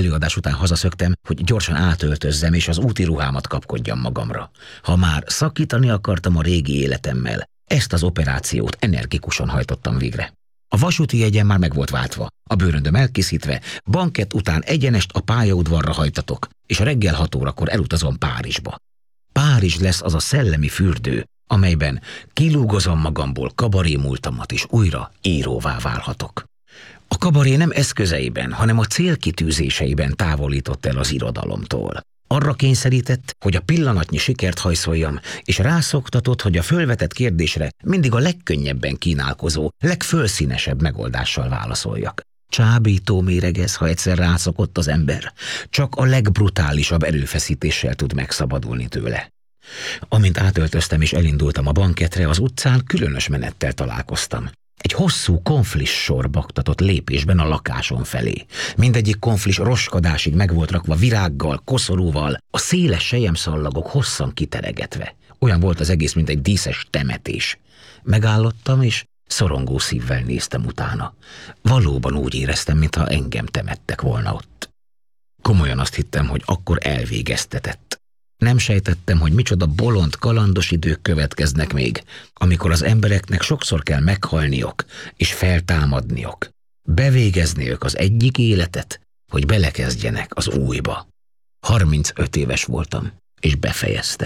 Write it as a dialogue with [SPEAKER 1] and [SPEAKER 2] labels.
[SPEAKER 1] előadás után hazaszöktem, hogy gyorsan átöltözzem és az úti ruhámat kapkodjam magamra. Ha már szakítani akartam a régi életemmel, ezt az operációt energikusan hajtottam végre. A vasúti jegyem már meg volt váltva, a bőröndöm elkészítve, bankett után egyenest a pályaudvarra hajtatok, és reggel 6 órakor elutazom Párizsba. Párizs lesz az a szellemi fürdő, amelyben kilúgozom magamból kabaré múltamat, és újra íróvá válhatok. A kabaré nem eszközeiben, hanem a célkitűzéseiben távolított el az irodalomtól. Arra kényszerített, hogy a pillanatnyi sikert hajszoljam, és rászoktatott, hogy a fölvetett kérdésre mindig a legkönnyebben kínálkozó, legfölszínesebb megoldással válaszoljak. Csábító méreg ez, ha egyszer rászokott az ember. Csak a legbrutálisabb erőfeszítéssel tud megszabadulni tőle. Amint átöltöztem és elindultam a banketre, az utcán különös menettel találkoztam. Egy hosszú konflis sor baktatott lépésben a lakásom felé. Mindegyik konflis roskadásig meg volt rakva virággal, koszorúval, a széles selyemszallagok hosszan kiteregetve. Olyan volt az egész, mint egy díszes temetés. Megállottam, és szorongó szívvel néztem utána. Valóban úgy éreztem, mintha engem temettek volna ott. Komolyan azt hittem, hogy akkor elvégeztetett. Nem sejtettem, hogy micsoda bolond, kalandos idők következnek még, amikor az embereknek sokszor kell meghalniok és feltámadniok. Bevégezniük az egyik életet, hogy belekezdjenek az újba. 35 éves voltam, és befejeztem.